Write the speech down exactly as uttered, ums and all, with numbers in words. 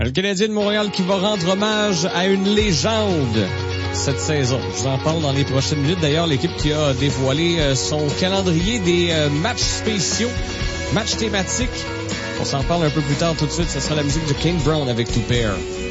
Le Canadien de Montréal qui va rendre hommage à une légende cette saison. Je vous en parle dans les prochaines minutes. D'ailleurs, l'équipe qui a dévoilé son calendrier des matchs spéciaux, matchs thématiques. On s'en parle un peu plus tard tout de suite. Ce sera la musique de King Brown avec Two Pair.